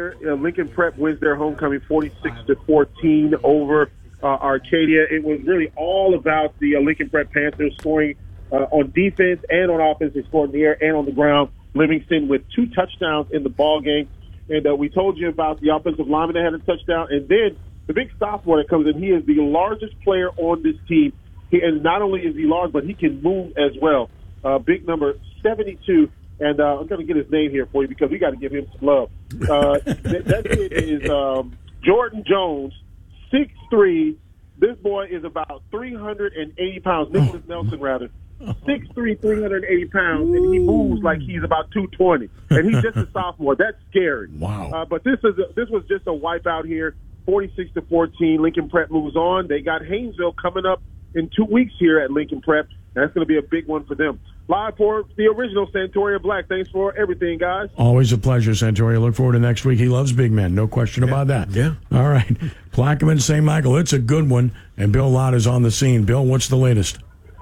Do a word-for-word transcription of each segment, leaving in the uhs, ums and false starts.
here. Uh, Lincoln Prep wins their homecoming forty-six to fourteen over uh, Arcadia. It was really all about the uh, Lincoln Prep Panthers scoring uh, on defense and on offense. They scored in the air and on the ground. Livingston with two touchdowns in the ball game. And uh, we told you about the offensive lineman that had a touchdown. And then the big sophomore that comes in, he is the largest player on this team. He, and not only is he large, but he can move as well. Uh, big number seventy-two. And uh, I'm going to get his name here for you because we got to give him some love. Uh, that, that kid is um, Jordan Jones, six three. This boy is about three hundred eighty pounds. Nicholas Nelson, rather. six three, three hundred eighty pounds, and he moves like he's about two twenty. And he's just a sophomore. That's scary. Wow. Uh, but this is a, this was just a wipeout here, forty-six to fourteen. Lincoln Prep moves on. They got Haynesville coming up in two weeks here at Lincoln Prep. And that's going to be a big one for them. Live for the original Santoria Black. Thanks for everything, guys. Always a pleasure, Santoria. Look forward to next week. He loves big men. No question yeah. about that. Yeah. All right. Plaquemine, Saint Michael. It's a good one. And Bill Lott is on the scene. Bill, what's the latest?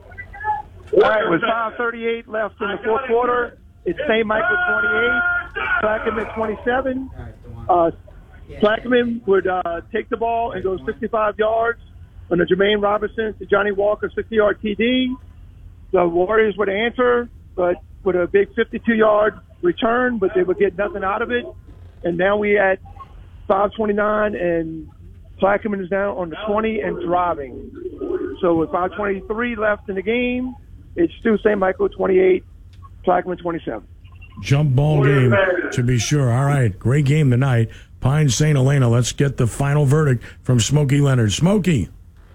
All right, with five thirty-eight left in the fourth quarter, it's Saint Michael twenty-eight, Plaquemine twenty-seven. Uh, Plaquemine would uh, take the ball and go sixty-five yards on the Jermaine Robinson to Johnny Walker sixty-yard T D. The Warriors would answer, but with a big fifty-two-yard return, but they would get nothing out of it. And now we at five twenty-nine, and Plaquemine is now on the twenty and driving. So with five twenty-three left in the game, it's still Saint Michael twenty-eight, Plaquemine twenty-seven. Jump ball game, to be sure. All right, great game tonight. Pine Saint Helena. Let's get the final verdict from Smokey Leonard. Smokey.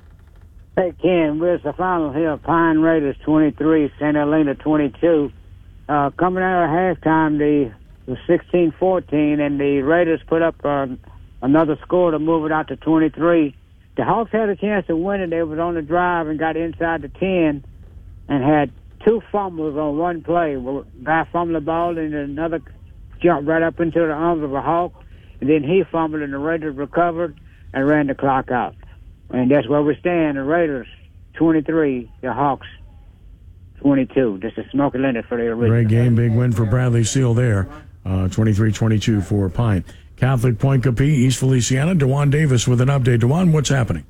Hey, Ken, where's the final here? Pine Raiders twenty-three, Saint Helena twenty-two. Uh, coming out of halftime, the, the sixteen fourteen, and the Raiders put up uh, another score to move it out to twenty-three. The Hawks had a chance to win it. They was on the drive and got inside the ten and had two fumbles on one play. A guy fumbled the ball, and another jumped right up into the arms of a Hawk, and then he fumbled, and the Raiders recovered and ran the clock out. And that's where we stand. The Raiders, twenty-three. The Hawks, twenty-two. This is Smokey Leonard for the original. Great game. Big win for Bradley Seal there. Uh, twenty-three twenty-two for Pine. Catholic Point Capee, East Feliciana. DeJuan Davis with an update. DeJuan, what's happening?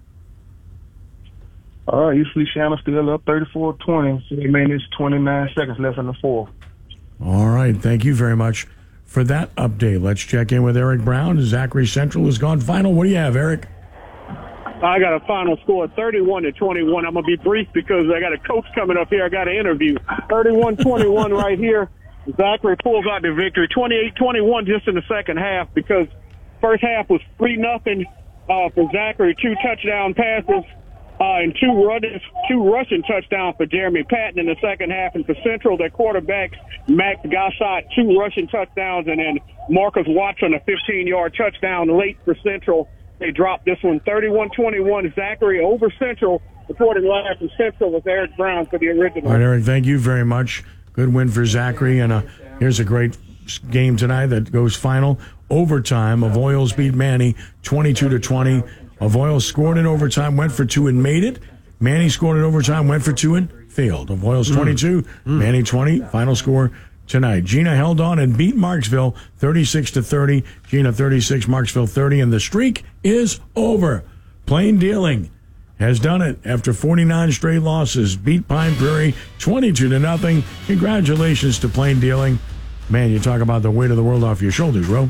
Uh, East Feliciana still up thirty-four twenty. Three minutes, twenty-nine seconds left in the fourth. All right. Thank you very much for that update. Let's check in with Eric Brown. Zachary Central has gone final. What do you have, Eric? I got a final score, thirty-one to twenty-one. I'm going to be brief because I got a coach coming up here. I got an interview. thirty-one twenty-one right here. Zachary pulls out the victory. twenty-eight twenty-one just in the second half because first half was three nothing uh, for Zachary. Two touchdown passes uh, and two, runners, two rushing touchdowns for Jeremy Patton in the second half. And for Central, their quarterbacks, Max Gossett, two rushing touchdowns, and then Marcus Watson, a fifteen-yard touchdown late for Central. They dropped this one thirty-one twenty-one. Zachary over Central. Reporting live from Central with Eric Brown for the original. All right, Eric, thank you very much. Good win for Zachary. And uh, here's a great game tonight that goes final. Overtime. Avoyles beat Manny twenty-two to twenty. Avoyles scored in overtime, went for two, and made it. Manny scored in overtime, went for two, and failed. Avoyles twenty-two, mm. Manny twenty. Final score tonight. Gina held on and beat Marksville thirty-six to thirty. Gina thirty-six, Marksville thirty, and the streak is over. Plain Dealing has done it after forty-nine straight losses. Beat Pine Prairie twenty-two to nothing. Congratulations to Plain Dealing. Man, you talk about the weight of the world off your shoulders, Ro.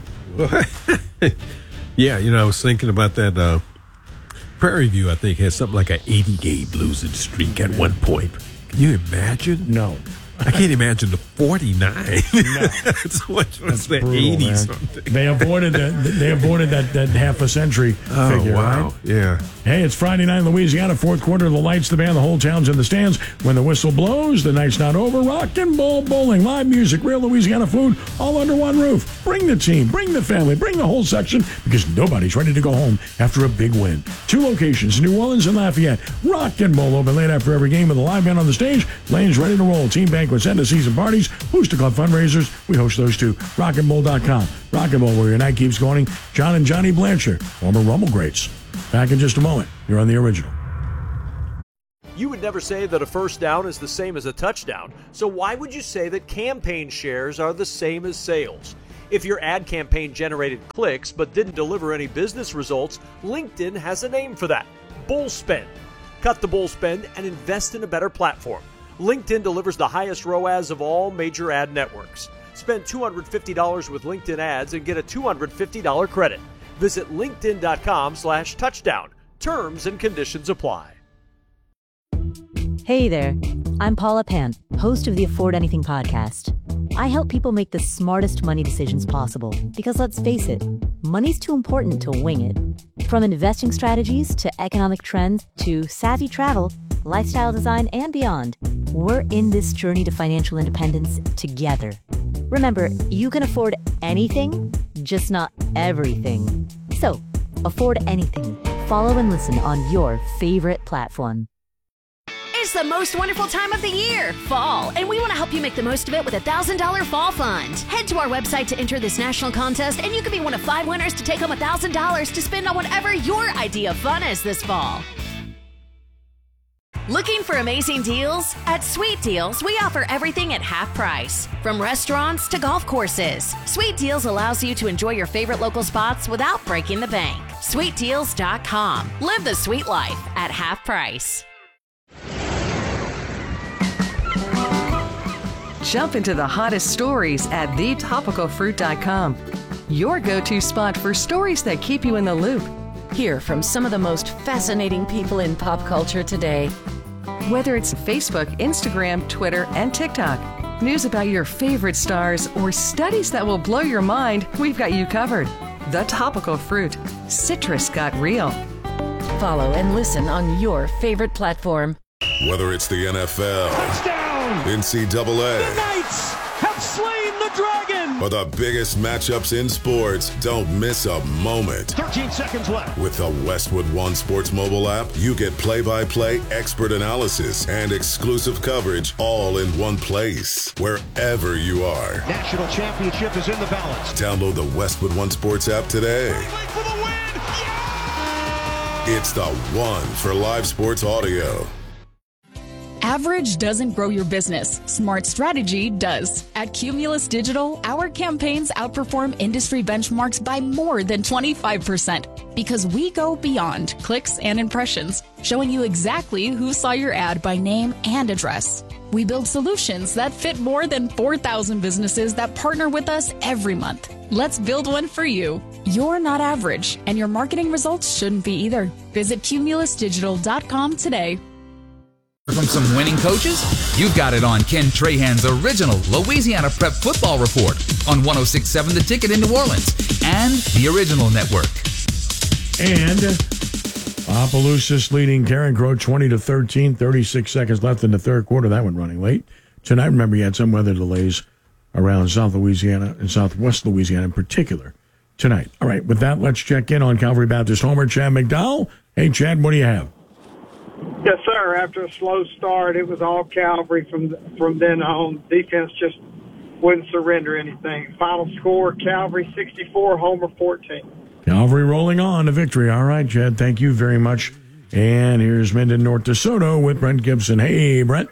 Yeah, you know, I was thinking about that. Uh, Prairie View, I think, has something like an eighty-game losing streak at one point. Can you imagine? No. I can't imagine the forty-nine. No. That's what was the brutal, eighty man. something. They avoided that. They avoided that, that half a century Oh, figure. wow. Right? Yeah. Hey, it's Friday night in Louisiana, fourth quarter. The lights, the band, the whole town's in the stands. When the whistle blows, the night's not over. Rock and Roll Bowling, live music, real Louisiana food, all under one roof. Bring the team, bring the family, bring the whole section, because nobody's ready to go home after a big win. Two locations, New Orleans and Lafayette. Rock and Roll open late after every game with a live band on the stage. Lane's ready to roll. Team banquets, end of season parties, Booster Club fundraisers. We host those too. rock and roll dot com. Rock and Roll, where your night keeps going. John and Johnny Blanchard, former Rumble greats. Back in just a moment. You're on the original. You would never say that a first down is the same as a touchdown, so why would you say that campaign shares are the same as sales? If your ad campaign generated clicks but didn't deliver any business results, LinkedIn has a name for that: bull spend. Cut the bull spend and invest in a better platform. LinkedIn delivers the highest R O A S of all major ad networks. Spend two hundred fifty dollars with LinkedIn ads and get a two hundred fifty dollars credit. Visit linkedin.com slash touchdown. Terms and conditions apply. Hey there, I'm Paula Pant, host of the Afford Anything podcast. I help people make the smartest money decisions possible because, let's face it, money's too important to wing it. From investing strategies to economic trends to savvy travel, lifestyle design, and beyond, we're in this journey to financial independence together. Remember, you can afford anything, just not everything. So, afford anything. Follow and listen on your favorite platform. It's the most wonderful time of the year, fall, and we want to help you make the most of it with a one thousand dollars Fall Fund. Head to our website to enter this national contest, and you could be one of five winners to take home one thousand dollars to spend on whatever your idea of fun is this fall. Looking for amazing deals? At Sweet Deals, we offer everything at half price. From restaurants to golf courses, Sweet Deals allows you to enjoy your favorite local spots without breaking the bank. sweet deals dot com. Live the sweet life at half price. Jump into the hottest stories at the topical fruit dot com. Your go-to spot for stories that keep you in the loop. Hear from some of the most fascinating people in pop culture today. Whether it's Facebook, Instagram, Twitter, and TikTok, news about your favorite stars, or studies that will blow your mind, we've got you covered. The Topical Fruit. Citrus got real. Follow and listen on your favorite platform. Whether it's the N F L, touchdown, N C double A, the Knights have slain the dragon, or the biggest matchups in sports, don't miss a moment. thirteen seconds left. With the Westwood One Sports mobile app, you get play-by-play expert analysis and exclusive coverage all in one place, wherever you are. National championship is in the balance. Download the Westwood One Sports app today. For the win. Yeah! It's the one for live sports audio. Average doesn't grow your business. Smart strategy does. At Cumulus Digital, our campaigns outperform industry benchmarks by more than twenty-five percent because we go beyond clicks and impressions, showing you exactly who saw your ad by name and address. We build solutions that fit more than four thousand businesses that partner with us every month. Let's build one for you. You're not average, and your marketing results shouldn't be either. Visit cumulus digital dot com today. From some winning coaches? You've got it on Ken Trahan's original Louisiana Prep Football Report on one oh six point seven The Ticket in New Orleans and the Original Network. And Opelousas leading Carencro twenty to thirteen, thirty-six seconds left in the third quarter. That one running late. Tonight, remember, you had some weather delays around South Louisiana and Southwest Louisiana in particular tonight. All right, with that, let's check in on Calvary Baptist homer Chad McDowell. Hey, Chad, what do you have? Yes, sir. After a slow start, it was all Calvary from from then on. Defense just wouldn't surrender anything. Final score, Calvary sixty-four, Homer fourteen. Calvary rolling on to victory. All right, Chad, thank you very much. And here's Minden North DeSoto with Brent Gibson. Hey, Brent.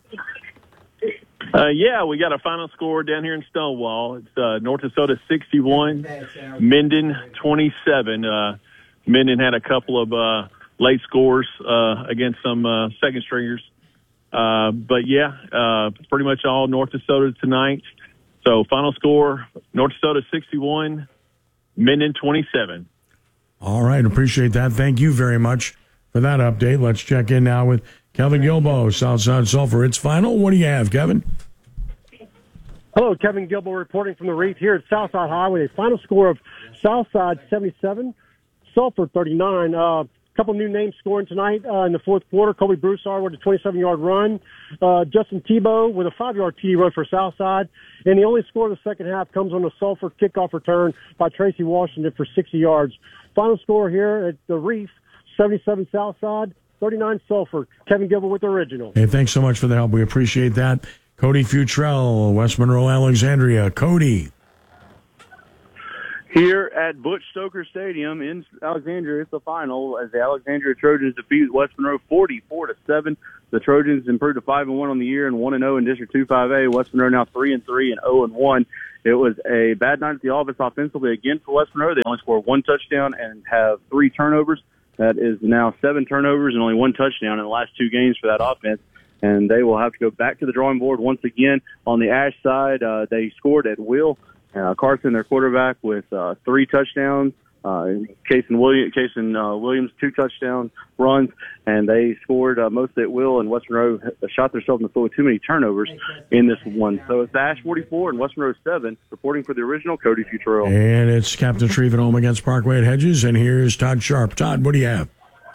Uh, yeah, we got a final score down here in Stonewall. It's uh, North DeSoto sixty-one, Minden twenty-seven. Uh, Minden had a couple of uh, late scores uh, against some uh, second stringers. Uh, but, yeah, uh, pretty much all North DeSoto tonight. So, final score, North DeSoto sixty-one, Minden twenty-seven. All right, appreciate that. Thank you very much for that update. Let's check in now with Kevin Gilbo, Southside Sulphur. It's final. What do you have, Kevin? Hello, Kevin Gilbo reporting from the Reef here at Southside High with a final score of Southside seventy-seven, Sulphur thirty-nine. Uh, A couple new names scoring tonight uh, in the fourth quarter. Kobe Broussard with a twenty-seven-yard run. Uh, Justin Tebow with a five-yard T D run for Southside. And the only score of the second half comes on a Sulphur kickoff return by Tracy Washington for sixty yards. Final score here at the Reef, seventy-seven Southside, thirty-nine Sulphur. Kevin Gilbert with the original. Hey, thanks so much for the help. We appreciate that. Cody Futrell, West Monroe, Alexandria. Cody. Here at Butch Stoker Stadium in Alexandria, it's the final as the Alexandria Trojans defeat West Monroe forty-four to seven. The Trojans improved to five and one on the year and one and zero in District two five A. West Monroe now three and three and zero and one. It was a bad night at the office offensively again for West Monroe. They only scored one touchdown and have three turnovers. That is now seven turnovers and only one touchdown in the last two games for that offense. And they will have to go back to the drawing board once again. On the Ash side, uh, they scored at will. Uh, Carson, their quarterback, with uh, three touchdowns. Uh, Cason Williams, Cason uh, Williams, two touchdown runs, and they scored uh, most at will. And West Monroe shot themselves in the foot with too many turnovers in this one. So it's Ash forty-four and West Monroe seven. Reporting for the original, Cody Futrell. And it's Captain Shreve at home against Parkway at Hedges. And here's Todd Sharp. Todd, what do you have?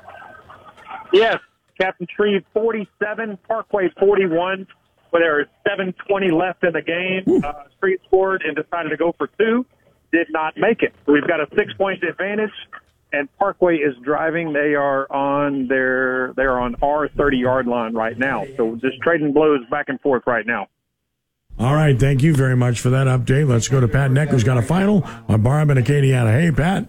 Yes, Captain Shreve forty-seven, Parkway forty-one. When there was seven twenty left in the game, uh, Street scored and decided to go for two. Did not make it. We've got a six-point advantage, and Parkway is driving. They are on their they are on our thirty-yard line right now. So just trading blows back and forth right now. All right, thank you very much for that update. Let's go to Pat Neck, who's got a final on Barb and Acadiana. Hey, Pat.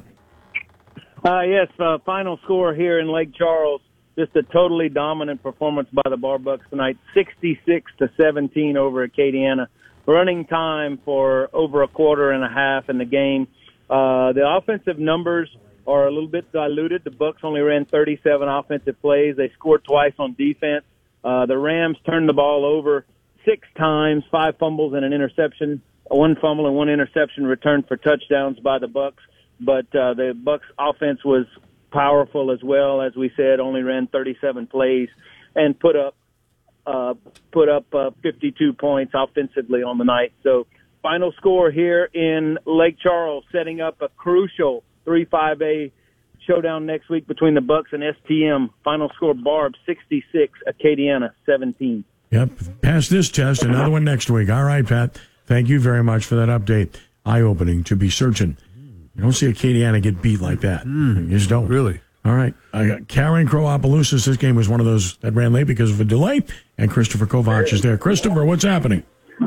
Uh, yes, uh, final score here in Lake Charles. Just a totally dominant performance by the Bar Bucks tonight, sixty-six to seventeen over Acadiana. Running time for over a quarter and a half in the game. Uh, the offensive numbers are a little bit diluted. The Bucks only ran thirty-seven offensive plays. They scored twice on defense. Uh, the Rams turned the ball over six times, five fumbles and an interception. One fumble and one interception returned for touchdowns by the Bucks. But uh, the Bucks offense was powerful as well. As we said, only ran thirty-seven plays and put up uh, put up uh, fifty-two points offensively on the night. So final score here in Lake Charles, setting up a crucial three five A showdown next week between the Bucks and S T M. Final score, Barb sixty-six, Acadiana seventeen. Yep, pass this test, another one next week. All right, Pat, thank you very much for that update. Eye-opening to be certain. You don't see Acadiana get beat like that. Mm, you just don't. Really? All right. I got Karen Crow-Opelousas. This game was one of those that ran late because of a delay. And Christopher Kovac is there. Christopher, what's happening?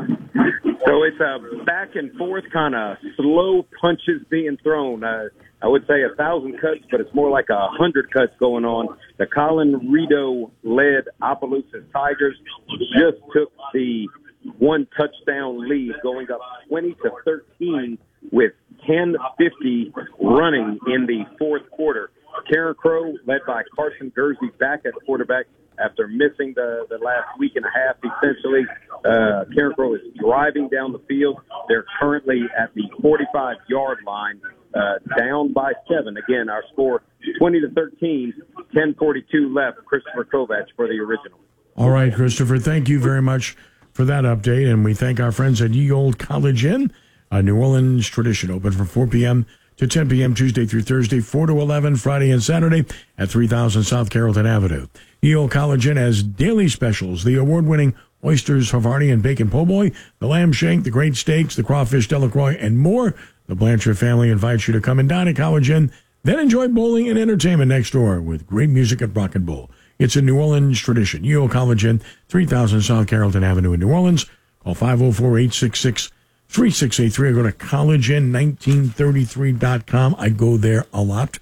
So it's a back and forth kind of slow punches being thrown. Uh, I would say a thousand cuts, but it's more like a hundred cuts going on. The Colin Rito-led Opelousas Tigers just took the one touchdown lead, going up twenty to thirteen with ten fifty running in the fourth quarter. Karen Crow, led by Carson Gursey, back at quarterback after missing the, the last week and a half, essentially. Uh, Karen Crow is driving down the field. They're currently at the forty-five-yard line, uh, down by seven. Again, our score twenty to thirteen, ten forty-two left. Christopher Kovac for the original. All right, Christopher, thank you very much for that update. And we thank our friends at Ye Old College Inn, a New Orleans tradition, open from four p.m. to ten p.m. Tuesday through Thursday, four to eleven, Friday and Saturday at three thousand South Carrollton Avenue. Ye Old College Inn has daily specials, the award-winning oysters, Havarti, and bacon po' boy, the lamb shank, the great steaks, the crawfish Delacroix, and more. The Blanchard family invites you to come and dine at College Inn, then enjoy bowling and entertainment next door with great music at Rock and Bowl. It's a New Orleans tradition. Ye Old College Inn, three thousand South Carrollton Avenue in New Orleans. Call five oh four, eight six six, three six eight three or go to college inn nineteen thirty-three dot com. I go there a lot,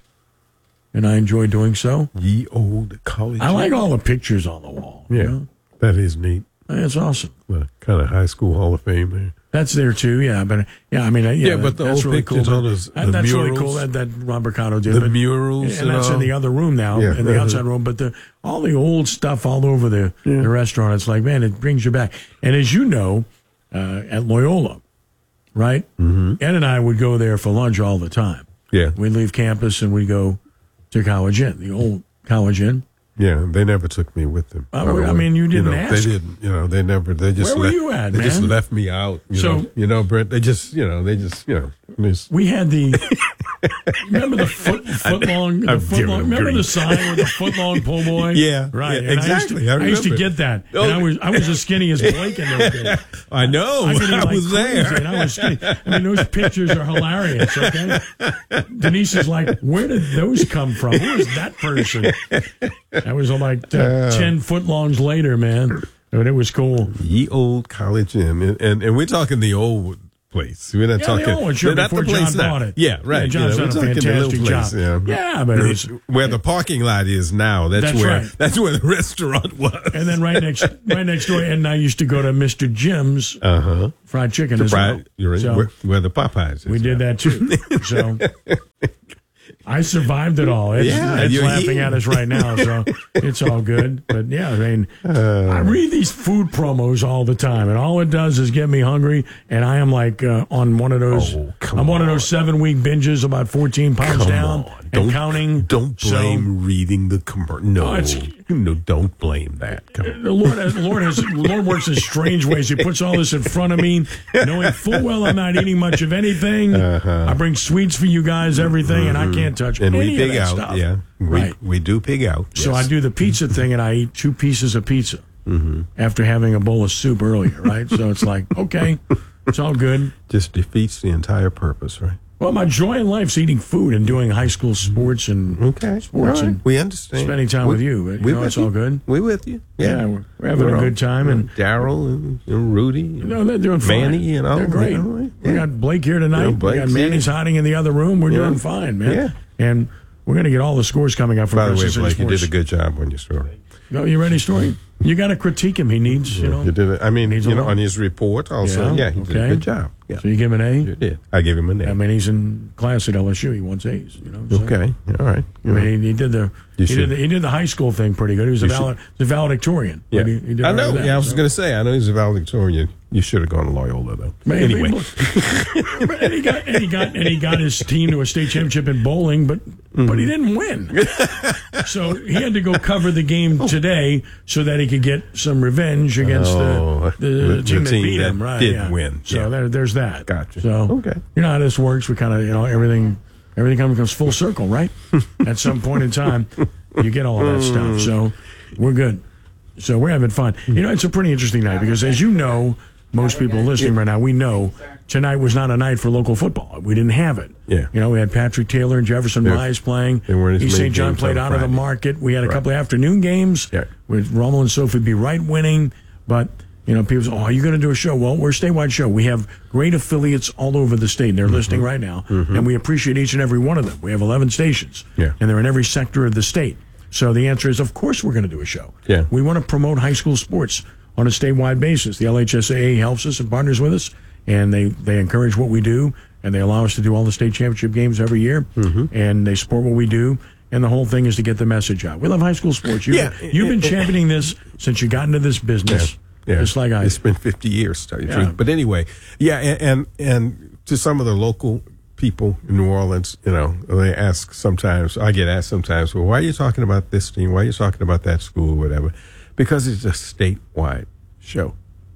and I enjoy doing so. Ye Old College I like all the pictures on the wall. Yeah, you know? That is neat. That's awesome. Well, kind of high school Hall of Fame there. That's there too, yeah. But yeah, I mean, yeah, yeah but the that's old really pictures cool. on his, the that's murals, really cool that, that Robert Cotto did. The but, murals, and, and that's all. in the other room now, Yeah. in the outside room. But the all the old stuff all over the, Yeah. the restaurant, it's like, man, it brings you back. And as you know, uh, at Loyola, right? Mm-hmm. Ed and I would go there for lunch all the time. Yeah. We'd leave campus and we'd go to College Inn, the old College Inn. Yeah, they never took me with them. Uh, I mean, you didn't know, ask. They didn't. You know, they never. They just. Where were left, you at, they man? just left me out. You So- know, you know, Brent. They just. You know, they just. You know. I mean, We had the remember the foot foot long the I'm foot giving long, them remember the grief. sign with the foot long po' boy? Yeah, right. yeah, And exactly. I I used, to, I, used to remember. get that, Oh. and I was I was as skinny as Blake in those days. I know. I, could eat I like was crazy, there. And I was skinny. I mean, those pictures are hilarious. Okay, Denise is like, where did those come from? Who is that person? That was like uh, Uh. ten foot longs later, man. But it was cool. Ye Old College Inn, and, and and we're talking the old place. We're not Yeah, talking. the old one, sure, not before the place John now. bought it. Yeah, right. Yeah, John's you know, done a we're talking the little fantastic place, job. Yeah, Yeah, but it's- where the parking lot is now. That's, That's where. right. That's where the restaurant was. And then right next, right next door, Ed and I used to go to Mister Jim's Uh huh. fried chicken The as fried- well. you're right, So where, where the Popeyes is. we did that too. So I survived it all. Ed's, Yeah, Ed's you're laughing eating. at us right now, so it's all good. But yeah, I mean, I read these food promos all the time, and all it does is get me hungry. And I am like uh, on one of those. Oh, I'm one of those seven week binges, about fourteen pounds Come down on. and Don't- counting. Don't So- blame reading the commercial. No, Oh, it's- no, don't blame that. Come on. The Lord, the Lord has, the Lord works in strange ways. He puts all this in front of me, knowing full well I'm not eating much of anything. Uh-huh. I bring sweets for you guys, everything, and I can't touch And any we of pig that out. stuff. Yeah, we, Right. we do pig out. So yes. I do the pizza thing, and I eat two pieces of pizza after having a bowl of soup earlier, right? So it's like, okay, it's all good. Just defeats the entire purpose, right? Well, my joy in life is eating food and doing high school sports and Okay, sports all right. and We understand. spending time We- with you. But, you we know, with it's you. all good. We with you. Yeah, Yeah, we're, we're having We're a all- good time, and Daryl and, and Rudy. And no, they're doing fine. Manny and all. They're great. You know, We got Blake here tonight. Yeah, we Blake's got Manny's here. hiding in the other room. We're Yeah. doing fine, man. Yeah. And we're going to get all the scores coming up from By the way, Crescent City Blake, you Sports. did a good job on your story. No, you ready, Story? You got to critique him. He needs, you know. You did it. I mean, Needs a you know, lot. on his report also. Yeah, he did a okay. good job. Yeah. So you give him an A? You did. I gave him an A. I mean, he's in class at L S U. He wants A's. You know. so- Okay. All right. I mean, he, he did the You he should- did the, he did the high school thing pretty good. He was a You should- valed, he was a valedictorian. Yeah. He, he did I all know. that, Yeah, I was so. going to say, I know he's a valedictorian. You should have gone to Loyola, though. Maybe. Anyway. and he got and he got and he got his team to a state championship in bowling, but but he didn't win. So he had to go cover the game today so that he could get some revenge against Oh, the, the, the team that team beat that him. Right? did yeah. win. So Yeah. there, there's that. Gotcha. So Okay. you know how this works. We kind of you know everything everything comes comes full circle, right? At some point in time, you get all of that stuff. So we're good. So we're having fun. You know, it's a pretty interesting night because, as you know, most people listening right now, we know tonight was not a night for local football. We didn't have it. Yeah. You know, we had Patrick Taylor and Jefferson There- Mize playing. there weren't as East many Saint John games played on out of the Friday. market. We had a Right. couple of afternoon games Yeah. with Rommel and Sophie B. Wright winning. But, you know, people say, oh, are you going to do a show? Well, we're a statewide show. We have great affiliates all over the state. They're listening right now. And we appreciate each and every one of them. We have eleven stations. Yeah. And they're in every sector of the state. So the answer is, of course, we're going to do a show. Yeah. We want to promote high school sports on a statewide basis. The L H S A A helps us and partners with us, and they, they encourage what we do, and they allow us to do all the state championship games every year, and they support what we do. And the whole thing is to get the message out. We love high school sports. You've, Yeah. you've been championing this since you got into this business. Yeah. Just like I It's been fifty years, to tell you the Yeah. truth. But anyway, yeah, and, and and to some of the local people in New Orleans, you know, they ask sometimes, I get asked sometimes, well, why are you talking about this team? Why are you talking about that school, whatever? Because it's a statewide show.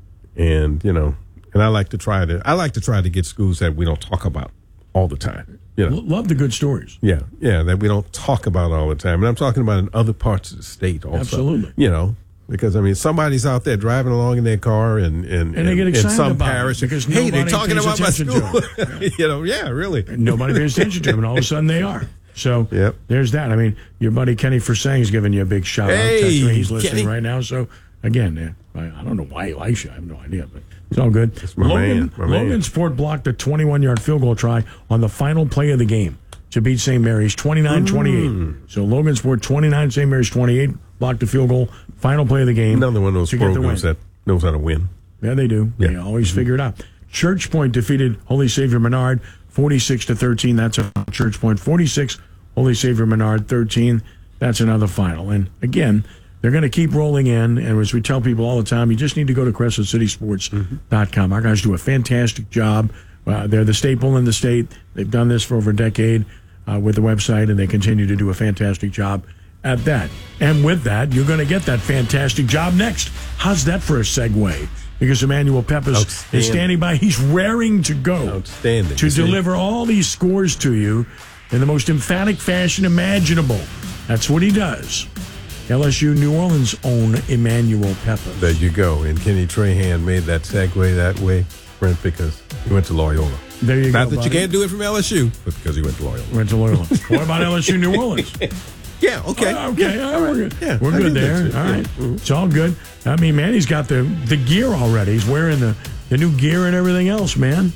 And, you know, and I like to try to, I like to try to get schools that we don't talk about all the time. You know, L- love the good stories. yeah, yeah, that we don't talk about all the time. And I'm talking about in other parts of the state also. Absolutely. You know, because I mean, somebody's out there driving along in their car and and, And they get excited in some about it parish because hey, they're nobody talking pays about my attention school. to you know, yeah, really. Nobody pays attention to them, and all of a sudden they are. So Yep. there's that. I mean, your buddy Kenny Forsang's giving you a big shout Hey, out. Text me. He's listening Kenny. right now. So again, yeah, I, I don't know why he likes you. I have no idea, but it's all good. my Logan, man, my man. Logansport blocked a twenty-one yard field goal try on the final play of the game to beat Saint Mary's twenty-nine twenty-eight. Mm. So Logansport twenty-nine, Saint Mary's twenty-eight, blocked the field goal. Final play of the game. Another one of those to get the programs win. that knows how to win. Yeah, they do. Yeah. They always figure it out. Church Point defeated Holy Savior Menard forty-six to thirteen. That's a Church Point forty-six. Holy Savior Menard thirteen. That's another final. And again, they're going to keep rolling in. And as we tell people all the time, you just need to go to crescent city sports dot com. Our guys do a fantastic job. Uh, they're the staple in the state. They've done this for over a decade uh, with the website, and they continue to do a fantastic job at that. And with that, you're going to get that fantastic job next. How's that for a segue? Because Emmanuel Peppers Outstanding. is standing by. He's raring to go Outstanding. to You see? deliver all these scores to you in the most emphatic fashion imaginable. That's what he does. L S U New Orleans' own Emmanuel Peppers. There you go. And Kenny Trahan made that segue that way, Brent, because he went to Loyola. There you Not go. that you buddy. can't do it from L S U, but because he went to Loyola. Went to Loyola. What about L S U New Orleans? Yeah, okay. Oh, okay, Yeah, all right, we're good. Yeah, we're I good get there. that too. All Yeah. right, Mhm. it's all good. I mean, man, he's got the the gear already. He's wearing the the new gear and everything else, man.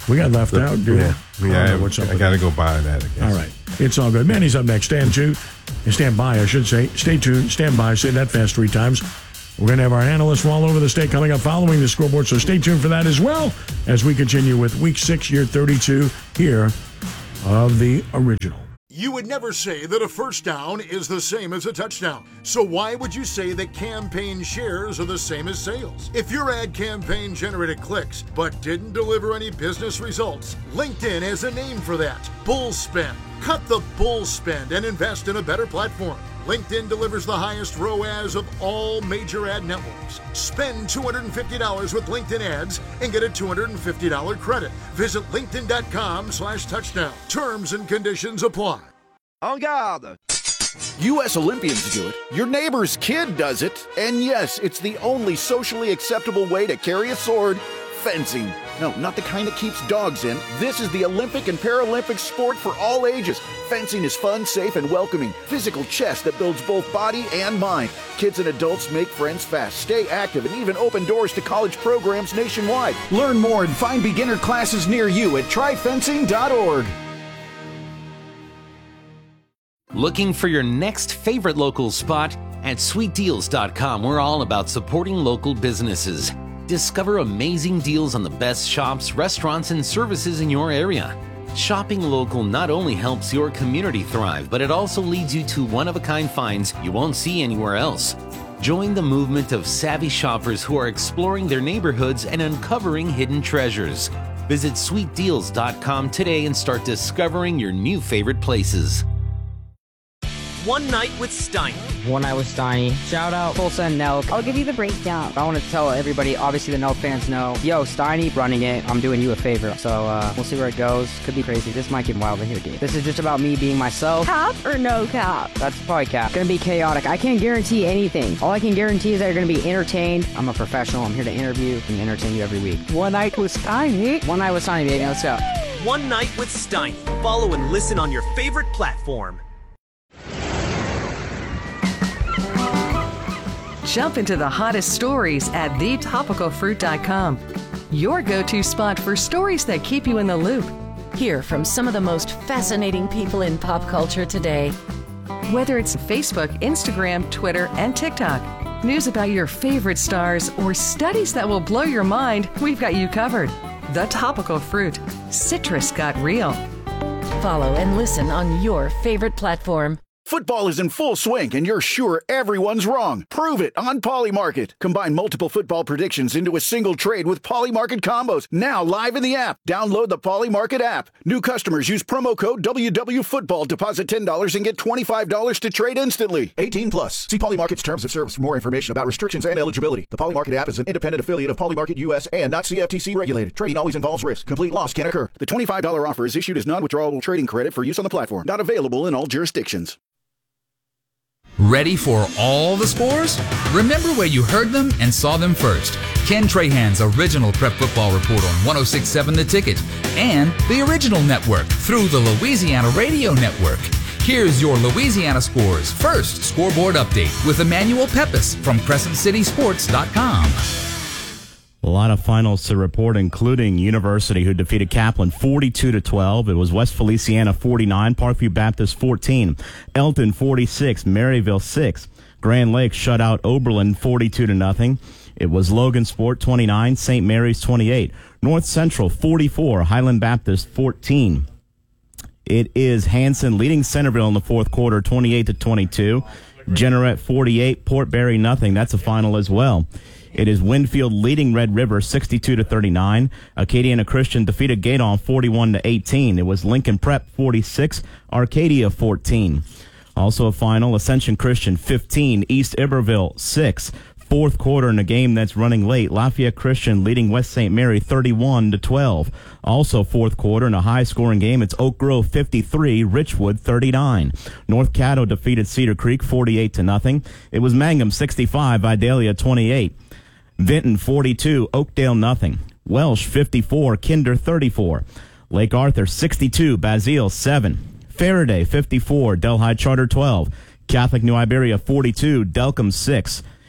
We got left The- out, dude. Yeah, yeah. I, I, what's up I with got to that? go buy that. I guess. All right. It's all good. Manny's up next. Stand tuned. Stand by, I should say. Stay tuned. Stand by. Say that fast three times. We're going to have our analysts from all over the state coming up following the scoreboard, so stay tuned for that as well as we continue with Week six, Year thirty-two here of the original. You would never say that a first down is the same as a touchdown. So why would you say that campaign shares are the same as sales? If your ad campaign generated clicks but didn't deliver any business results, LinkedIn has a name for that. Bull spend. Cut the bull spend and invest in a better platform. LinkedIn delivers the highest R O A S of all major ad networks. Spend two hundred fifty dollars with LinkedIn ads and get a two hundred fifty dollars credit. Visit linkedin.com slash touchdown. Terms and conditions apply. En garde! U S Olympians do it, your neighbor's kid does it, and yes, it's the only socially acceptable way to carry a sword, fencing. No, not the kind that keeps dogs in. This is the Olympic and Paralympic sport for all ages. Fencing is fun, safe, and welcoming. Physical chess that builds both body and mind. Kids and adults make friends fast, stay active, and even open doors to college programs nationwide. Learn more and find beginner classes near you at try fencing dot org. Looking for your next favorite local spot? At sweet deals dot com, we're all about supporting local businesses. Discover amazing deals on the best shops, restaurants, and services in your area. Shopping local not only helps your community thrive, but it also leads you to one-of-a-kind finds you won't see anywhere else. Join the movement of savvy shoppers who are exploring their neighborhoods and uncovering hidden treasures. Visit sweet deals dot com today and start discovering your new favorite places. One Night with Steiny. One Night with Steiny. Shout out Full Send Nelk. I'll give you the breakdown. I want to tell everybody, obviously the Nelk fans know, yo, Steiny running it. I'm doing you a favor. So uh, we'll see where it goes. Could be crazy. This might get wild in here, dude. This is just about me being myself. Cap or no cap? That's probably cap. Gonna be chaotic. I can't guarantee anything. All I can guarantee is that you're gonna be entertained. I'm a professional. I'm here to interview and entertain you every week. One Night with Steiny. One Night with Steiny, baby. Let's go. One Night with Steiny. Follow and listen on your favorite platform. Jump into the hottest stories at the topical fruit dot com. Your go-to spot for stories that keep you in the loop. Hear from some of the most fascinating people in pop culture today. Whether it's Facebook, Instagram, Twitter, and TikTok, news about your favorite stars, or studies that will blow your mind, we've got you covered. The Topical Fruit. Citrus got real. Follow and listen on your favorite platform. Football is in full swing, and you're sure everyone's wrong. Prove it on Polymarket. Combine multiple football predictions into a single trade with Polymarket combos. Now live in the app. Download the Polymarket app. New customers use promo code W W Football. Deposit ten dollars and get twenty-five dollars to trade instantly. eighteen plus. See Polymarket's terms of service for more information about restrictions and eligibility. The Polymarket app is an independent affiliate of Polymarket U S and not C F T C regulated. Trading always involves risk. Complete loss can occur. The twenty-five dollars offer is issued as non-withdrawable trading credit for use on the platform. Not available in all jurisdictions. Ready for all the scores? Remember where you heard them and saw them first. Ken Trahan's original Prep Football Report on one oh six point seven The Ticket and the original network through the Louisiana Radio Network. Here's your Louisiana scores. First, scoreboard update with Emmanuel Pepis from Crescent City Sports dot com. A lot of finals to report, including University, who defeated Kaplan forty-two to twelve. It was West Feliciana forty-nine, Parkview Baptist fourteen, Elton forty-six, Maryville six. Grand Lake shut out Oberlin forty-two to nothing. It was Logan Sport twenty-nine, Saint Mary's twenty-eight, North Central forty-four, Highland Baptist fourteen. It is Hanson leading Centerville in the fourth quarter, twenty-eight to twenty-two. Jeanerette forty-eight, Port Barry nothing. That's a final as well. It is Winfield leading Red River sixty-two to thirty-nine. Acadiana Christian defeated Gaydon forty-one to eighteen. It was Lincoln Prep forty-six, Arcadia fourteen. Also a final, Ascension Christian fifteen, East Iberville six. Fourth quarter in a game that's running late, Lafayette Christian leading West Saint Mary thirty-one to twelve. Also fourth quarter in a high-scoring game, it's Oak Grove fifty-three, Richwood thirty-nine. North Caddo defeated Cedar Creek forty-eight to nothing. It was Mangum sixty-five, Vidalia twenty-eight. Vinton forty-two, Oakdale nothing. Welsh fifty-four, Kinder thirty-four. Lake Arthur sixty-two, Basile seven. Faraday fifty-four, Delhi Charter twelve. Catholic New Iberia forty-two, Delcom six.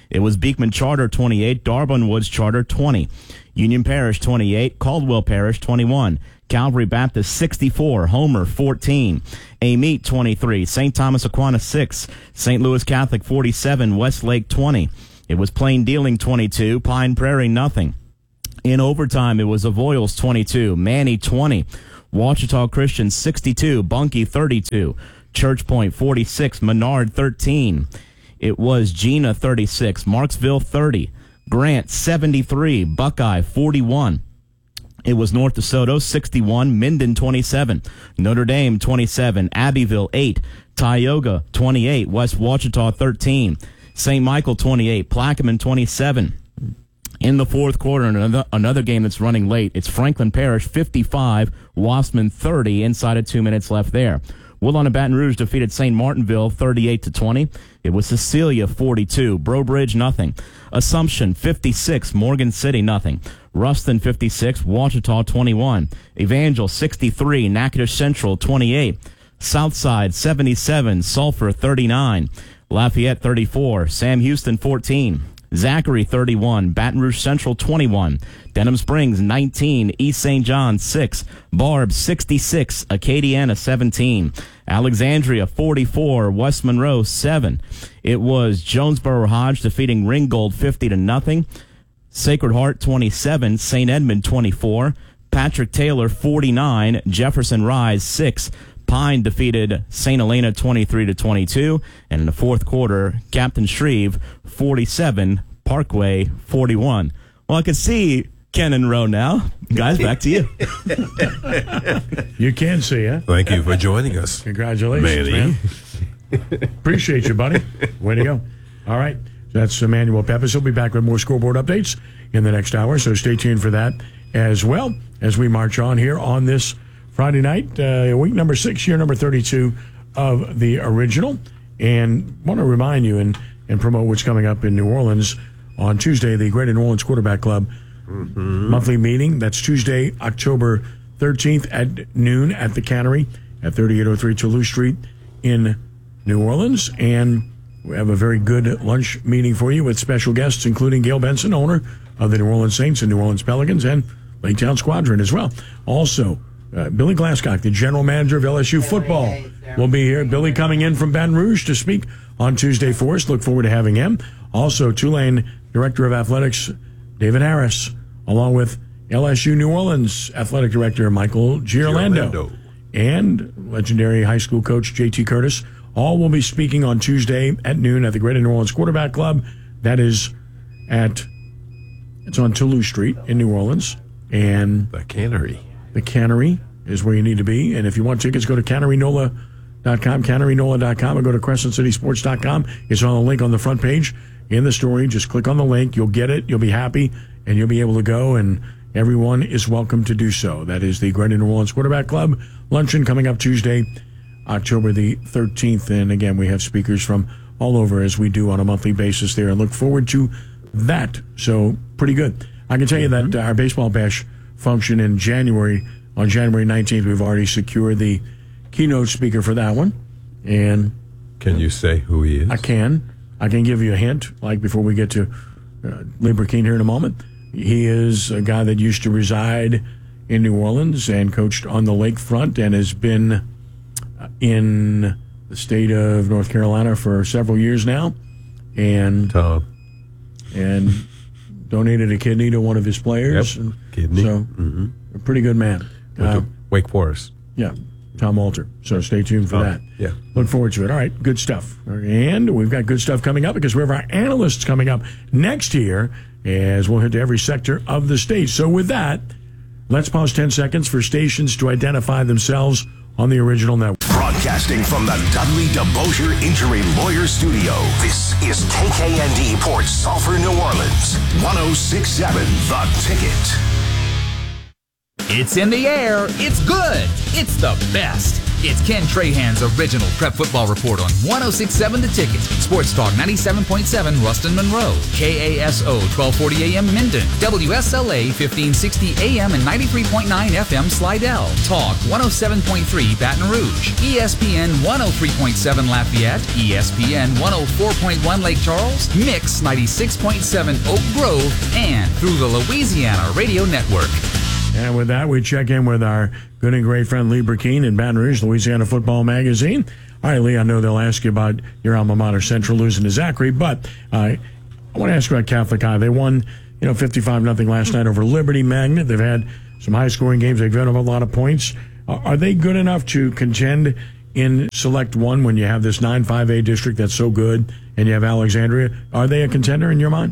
It was Beekman Charter twenty-eight, Darwin Woods Charter twenty, Union Parish twenty-eight, Caldwell Parish twenty-one, Calvary Baptist sixty-four, Homer fourteen, Amite twenty-three, Saint Thomas Aquinas six, Saint Louis Catholic forty-seven, Westlake twenty. It was Plain Dealing twenty-two, Pine Prairie nothing. In overtime, it was Avoyles twenty-two, Manny twenty, Ouachita Christian sixty-two, Bunkie thirty-two, Church Point forty-six, Menard thirteen. It was Gina thirty-six, Marksville thirty, Grant seventy-three, Buckeye forty-one. It was North DeSoto sixty-one, Minden twenty-seven, Notre Dame twenty-seven, Abbeville eight, Tioga twenty-eight, West Ouachita thirteen, Saint Michael twenty-eight, Plaquemine twenty-seven. In the fourth quarter, another, another game that's running late, it's Franklin Parish fifty-five, Wassman thirty, inside of two minutes left there. Woodlawn and Baton Rouge defeated Saint Martinville thirty-eight to twenty. It was Cecilia forty-two, Breaux Bridge nothing. Assumption fifty-six, Morgan City nothing. Ruston fifty-six, Ouachita twenty-one. Evangel sixty-three, Natchitoches Central twenty-eight. Southside seventy-seven, Sulphur thirty-nine. Lafayette thirty-four, Sam Houston fourteen. Zachary thirty-one, Baton Rouge Central twenty-one, Denham Springs nineteen, East Saint John six, Barb sixty-six, Acadiana seventeen, Alexandria forty-four, West Monroe seven. It was Jonesboro Hodge defeating Ringgold fifty to nothing. Sacred Heart twenty-seven, Saint Edmund twenty-four, Patrick Taylor forty-nine, Jefferson Rise six. Pine defeated Saint Helena twenty-three to twenty-two, and in the fourth quarter, Captain Shreve forty-seven, Parkway forty-one. Well, I can see Ken and Roe now. Guys, back to you. You can see, huh? Thank you for joining us. Congratulations, Manny. man. Appreciate you, buddy. Way to go. All right. That's Emmanuel Peppers. He'll be back with more scoreboard updates in the next hour, so stay tuned for that as well as we march on here on this Friday night, uh, week number six, year number thirty-two of the original. And want to remind you and, and promote what's coming up in New Orleans on Tuesday, the Greater New Orleans Quarterback Club mm-hmm. monthly meeting. That's Tuesday, October thirteenth at noon at the Cannery at thirty-eight oh three Toulouse Street in New Orleans. And we have a very good lunch meeting for you with special guests, including Gail Benson, owner of the New Orleans Saints and New Orleans Pelicans, and Lake Town Squadron as well. Also, Uh, Billy Glasscock, the general manager of L S U football, will be here. Billy coming in from Baton Rouge to speak on Tuesday for us. Look forward to having him. Also, Tulane Director of Athletics, David Harris, along with L S U New Orleans Athletic Director, Michael Girlando, Girlando. And legendary high school coach, J T Curtis. All will be speaking on Tuesday at noon at the Greater New Orleans Quarterback Club. That is at, it's on Toulouse Street in New Orleans. And the Cannery. The Cannery is where you need to be. And if you want tickets, go to cannery nola dot com, cannery nola dot com, or go to crescent city sports dot com. It's on the link on the front page in the story. Just click on the link. You'll get it. You'll be happy, and you'll be able to go, and everyone is welcome to do so. That is the Greater New Orleans Quarterback Club luncheon coming up Tuesday, October the thirteenth. And again, we have speakers from all over as we do on a monthly basis there, and look forward to that. So pretty good. I can tell you that uh, our baseball bash function in January, on January nineteenth, we've already secured the keynote speaker for that one. And can you say who he is? I can. I can give you a hint, like before we get to uh, Lieber Keene here in a moment. He is a guy that used to reside in New Orleans and coached on the lakefront and has been in the state of North Carolina for several years now. And Tom. And donated a kidney to one of his players. Yep. Kidney. So, mm-hmm. a pretty good man. Uh, Wake Forest. Yeah, Tom Alter. So stay tuned for oh, that. Yeah. Look forward to it. All right, good stuff. And we've got good stuff coming up because we have our analysts coming up next year as we'll hit to every sector of the state. So with that, let's pause ten seconds for stations to identify themselves on the original network. Broadcasting from the Dudley DeBosier Injury Lawyer Studio, this is K K N D Port Sulphur, New Orleans, one oh six point seven The Ticket. It's in the air. It's good. It's the best. It's Ken Trahan's original Prep Football Report on one oh six point seven The Ticket, Sports Talk ninety-seven point seven Ruston Monroe, K A S O twelve forty A M Minden, W S L A fifteen sixty A M and ninety-three point nine F M Slidell, Talk one oh seven point three Baton Rouge, E S P N one oh three point seven Lafayette, E S P N one oh four point one Lake Charles, Mix ninety-six point seven Oak Grove, and through the Louisiana Radio Network. And with that, we check in with our good and great friend Lee Burkeen in Baton Rouge, Louisiana Football Magazine. All right, Lee, I know they'll ask you about your alma mater, Central, losing to Zachary, but uh, I want to ask you about Catholic High. They won, you know, fifty-five nothing last night over Liberty Magnet. They've had some high-scoring games. They've given up a lot of points. Uh, are they good enough to contend in Select one when you have this nine five A district that's so good and you have Alexandria? Are they a contender in your mind?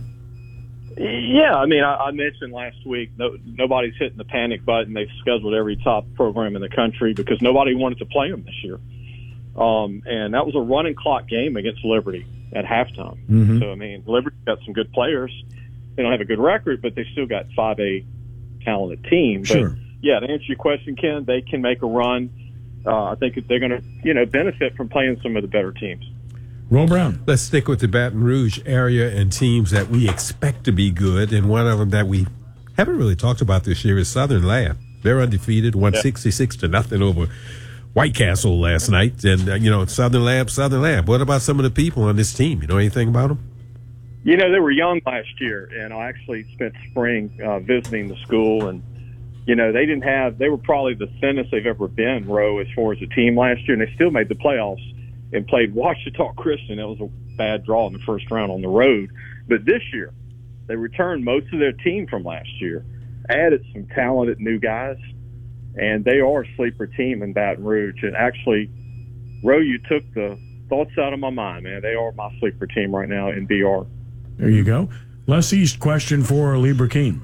Yeah, I mean, I, I mentioned last week, no, nobody's hitting the panic button. They've scheduled every top program in the country because nobody wanted to play them this year. Um, and that was a running clock game against Liberty at halftime. Mm-hmm. So, I mean, Liberty's got some good players. They don't have a good record, but they still got five A talented team. But, sure. yeah, to answer your question, Ken, they can make a run. Uh, I think they're going to, you know, benefit from playing some of the better teams. Roll Brown. Let's stick with the Baton Rouge area and teams that we expect to be good. And one of them that we haven't really talked about this year is Southern Lab. They're undefeated, won yeah. sixty-six to nothing over White Castle last night. And, uh, you know, Southern Lab, Southern Lab. What about some of the people on this team? You know anything about them? You know, they were young last year, and I actually spent spring uh, visiting the school. And, you know, they didn't have, they were probably the thinnest they've ever been, Roe, as far as a team last year. And they still made the playoffs and played Ouachita Christian. That was a bad draw in the first round on the road. But this year, they returned most of their team from last year, added some talented new guys, and they are a sleeper team in Baton Rouge. And actually, Roe, you took the thoughts out of my mind, man. They are my sleeper team right now in B R. There you go. Les East question for Lee Burkeen.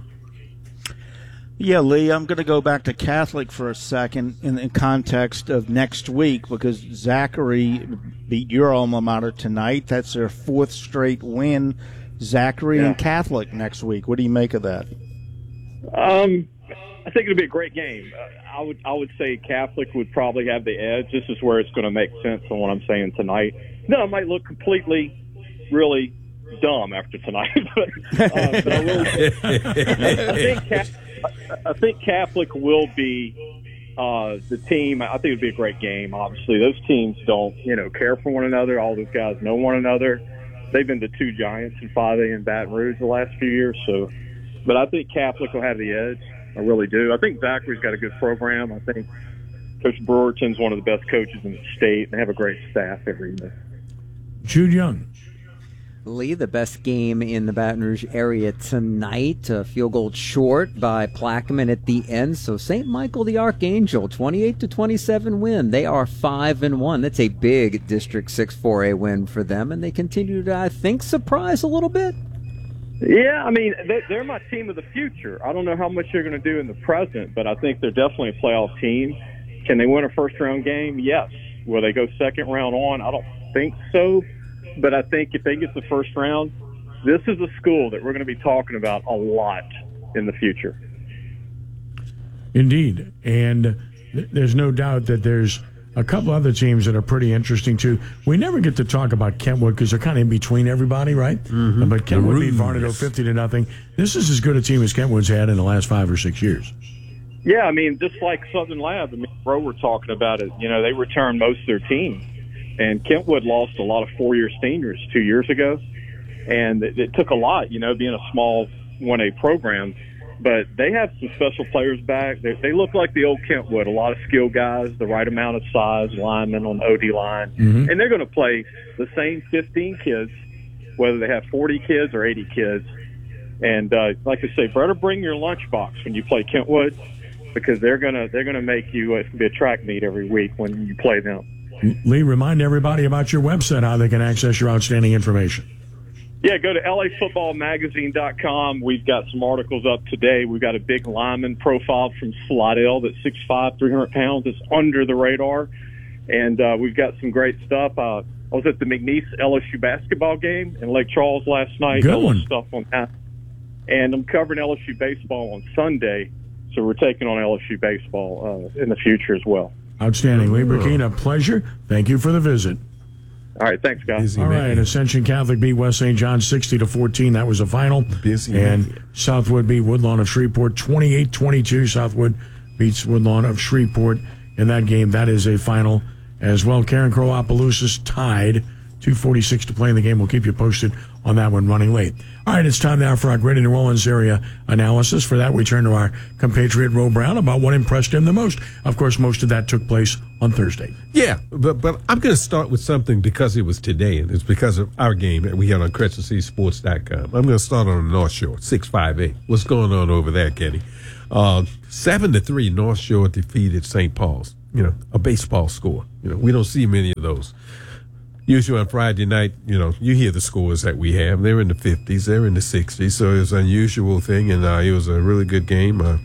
Yeah, Lee, I'm going to go back to Catholic for a second in the context of next week because Zachary beat your alma mater tonight. That's their fourth straight win. Zachary yeah. and Catholic next week. What do you make of that? Um, I think it'll be a great game. Uh, I would I would say Catholic would probably have the edge. This is where it's going to make sense on what I'm saying tonight. No, it might look completely, really dumb after tonight, but, uh, but I, really, I think Catholic, I think Catholic will be uh, the team. I think it'd be a great game. Obviously, those teams don't, you know, care for one another. All those guys know one another. They've been the two giants in five A in Baton Rouge the last few years. So, but I think Catholic will have the edge. I really do. I think Zachary's got a good program. I think Coach Brewerton's one of the best coaches in the state, and they have a great staff every year. Jude Young. Lee, the best game in the Baton Rouge area tonight, a field goal short by Plaquemine at the end. So Saint Michael the Archangel, twenty-eight to twenty-seven win. They are five and one. That's a big District six four A win for them, and they continue to, I think, surprise a little bit. Yeah, I mean, they're my team of the future. I don't know how much they're going to do in the present, but I think they're definitely a playoff team. Can they win a first-round game? Yes. Will they go second round on? I don't think so. But I think if they get the first round, this is a school that we're going to be talking about a lot in the future. Indeed. And th- there's no doubt that there's a couple other teams that are pretty interesting, too. We never get to talk about Kentwood because they're kind of in between everybody, right? Mm-hmm. But Kentwood beat Varnado fifty to nothing. This is as good a team as Kentwood's had in the last five or six years. Yeah, I mean, just like Southern Lab, I mean, Bro, we're talking about it. You know, they returned most of their team. And Kentwood lost a lot of four-year seniors two years ago. And it, it took a lot, you know, being a small one A program. But they have some special players back. They, they look like the old Kentwood, a lot of skilled guys, the right amount of size, linemen on the O D line. Mm-hmm. And they're going to play the same fifteen kids, whether they have forty kids or eighty kids. And uh, like I say, better bring your lunchbox when you play Kentwood because they're going to they're gonna make you, uh, it's going to be a track meet every week when you play them. Lee, remind everybody about your website, how they can access your outstanding information. Yeah, go to L A football magazine dot com. We've got some articles up today. We've got a big lineman profile from Slidell that's six five, three hundred pounds. It's under the radar. And uh, we've got some great stuff. Uh, I was at the McNeese L S U basketball game in Lake Charles last night. Good one. Stuff on that. And I'm covering L S U baseball on Sunday, so we're taking on L S U baseball uh, in the future as well. Outstanding. Lee Burkeen, a pleasure. Thank you for the visit. All right, thanks, guys. All right, Ascension Catholic beat West Saint John sixty to fourteen. That was the final. Busy. And Southwood beat Woodlawn of Shreveport twenty-eight twenty-two. Southwood beats Woodlawn of Shreveport in that game. That is a final as well. Karen Crow Opelousas tied. two forty-six to play in the game. We'll keep you posted on that one running late. All right, it's time now for our Greater New Orleans area analysis. For that, we turn to our compatriot, Ro Brown, about what impressed him the most. Of course, most of that took place on Thursday. Yeah, but but I'm going to start with something because it was today, and it's because of our game that we had on Crescent City Sports dot com. I'm going to start on the North Shore, six five eight. What's going on over there, Kenny? Uh, seven to three, North Shore defeated Saint Paul's. You know, a baseball score. You know, we don't see many of those. Usually on Friday night, you know, you hear the scores that we have. They're in the fifties, they're in the sixties, so it was an unusual thing, and uh, it was a really good game. Uh,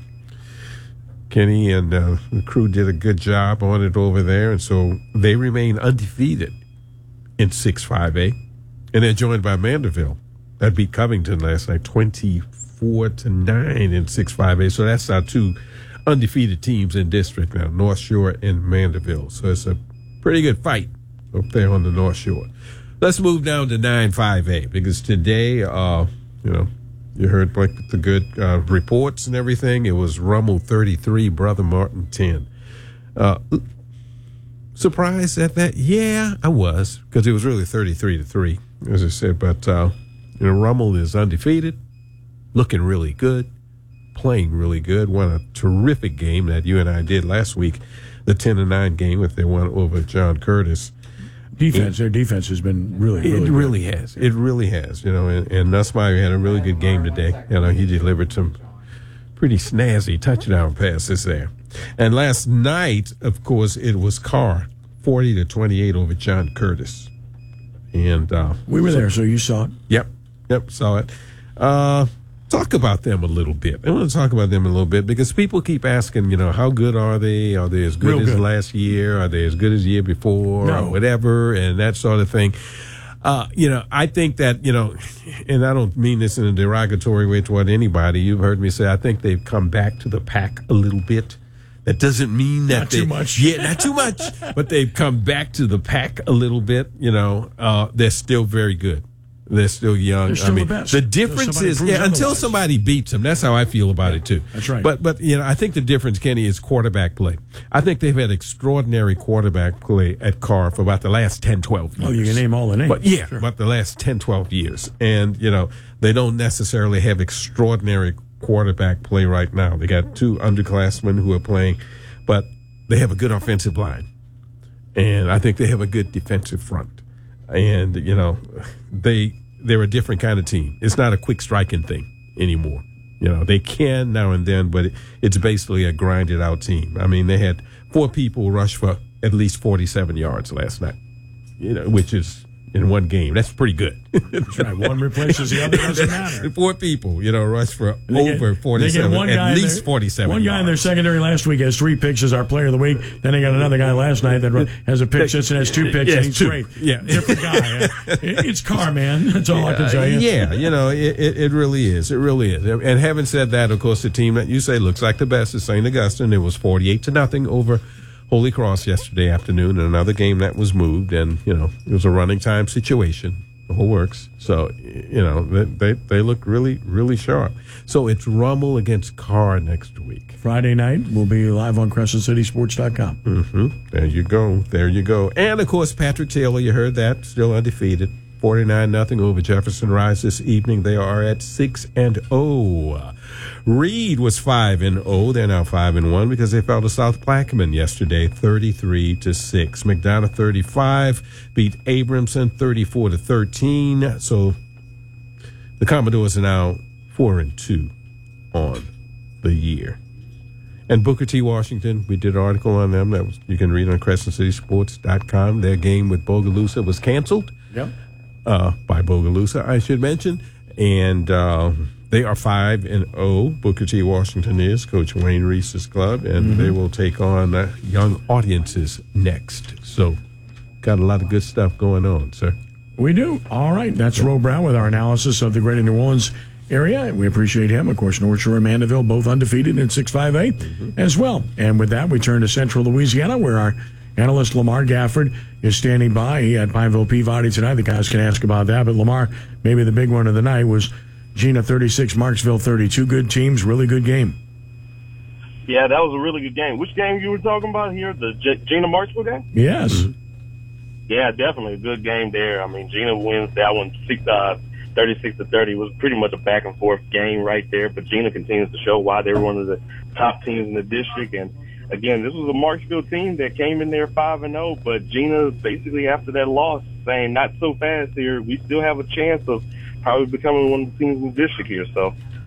Kenny and uh, the crew did a good job on it over there, and so they remain undefeated in six five A, and they're joined by Mandeville. That beat Covington last night, twenty-four to nine in six five A, so that's our two undefeated teams in district now, North Shore and Mandeville. So it's a pretty good fight up there on the North Shore. Let's move down to nine five A, because today, uh, you know, you heard like the good uh, reports and everything. It was Rummel thirty-three, Brother Martin ten. Uh, surprised at that? Yeah, I was, because it was really thirty-three to three, as I said. But, uh, you know, Rummel is undefeated, looking really good, playing really good. Won a terrific game that you and I did last week, the ten to nine game, if they won over John Curtis. Defense, it, their defense has been really, really It good. really has. It really has, you know, and, and Nussmeier had a really good game today. You know, he delivered some pretty snazzy touchdown passes there. And last night, of course, it was Carr, forty to twenty-eight over John Curtis. And uh, we were there, so you saw it. Yep, yep, saw it. Uh, talk about them a little bit. I want to talk about them a little bit because people keep asking, you know, how good are they? Are they as good Real as good. last year? Are they as good as the year before? No. Or whatever, and that sort of thing. Uh, you know, I think that, you know, and I don't mean this in a derogatory way toward anybody. You've heard me say I think they've come back to the pack a little bit. That doesn't mean that Not they, too much. Yeah, not too much. But they've come back to the pack a little bit. You know, uh, they're still very good. They're still young. They're still I mean, the best. the Until difference somebody is, proves yeah, until otherwise. somebody beats them. That's how I feel about it too. That's right. But but you know, I think the difference, Kenny, is quarterback play. I think they've had extraordinary quarterback play at Carr for about the last ten, twelve years. Oh, you can name all the names. But yeah, Sure. about the last ten, twelve years. And, you know, they don't necessarily have extraordinary quarterback play right now. They got two underclassmen who are playing, but they have a good offensive line. And I think they have a good defensive front. And, you know, they they're a different kind of team. It's not a quick striking thing anymore. You know, they can now and then, but it, it's basically a grinded out team. I mean, they had four people rush for at least forty-seven yards last night, you know, which is in one game. That's pretty good. That's right. One replaces the other. Doesn't matter. Four people, you know, rush for They get- over forty-seven, they get one guy at in least their- forty-seven One guy yards. in their secondary last week has three picks as our player of the week. Then they got another guy last night that has a pick six and has two picks, Yeah, and he's two. great. Yeah. Different guy. It- It's Carr, man. That's all I can tell you. Yeah, you know, it, it, it really is. It really is. And having said that, of course, the team that you say looks like the best is Saint Augustine. It was forty-eight to nothing over Holy Cross yesterday afternoon in another game that was moved. And, you know, it was a running time situation. The whole works. So, you know, they, they, they look really, really sharp. So it's Rummel against Carr next week. Friday night, we'll be live on Crescent City Sports dot com. Mm-hmm. There you go. There you go. And, of course, Patrick Taylor, you heard that, still undefeated. forty-nine nothing over Jefferson Rise this evening. They are at six and oh. Reed was five and oh. They're now five and one because they fell to South Plaquemine yesterday, thirty-three to six. McDonough thirty-five beat Abramson thirty-four to thirteen. So the Commodores are now four and two on the year. And Booker T. Washington, we did an article on them that was, you can read on Crescent City Sports dot com. Their game with Bogalusa was canceled. Yep. Uh, by Bogalusa, I should mention. And uh, they are five and oh. Booker T. Washington is Coach Wayne Reese's club, and Mm-hmm. they will take on uh, young audiences next. So, got a lot of good stuff going on, sir. We do. All right. That's Ro Brown with our analysis of the Greater New Orleans area, and we appreciate him. Of course, North Shore and Mandeville both undefeated in six five A mm-hmm. as well. And with that, we turn to Central Louisiana, where our analyst Lamar Gafford is standing by. He had Pineville Peabody tonight. The guys can ask about that. But Lamar, maybe the big one of the night was Gina thirty-six, Marksville thirty-two. Good teams, really good game. Yeah, that was a really good game. Which game you were talking about here? The G- Gina Marksville game? Yes. Mm-hmm. Yeah, definitely a good game there. I mean, Gina wins that one six, uh, thirty-six to thirty. It was pretty much a back and forth game right there. But Gina continues to show why they're one of the top teams in the district. And again, this was a Marksville team that came in there five and oh. But Gina basically after that loss saying, not so fast here. We still have a chance of probably becoming one of the teams in the district here. So